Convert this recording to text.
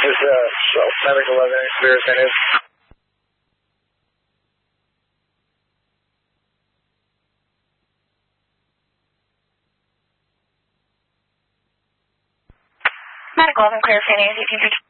This is Medic 11, Spirit Center. Medic 11, clear for Nancy,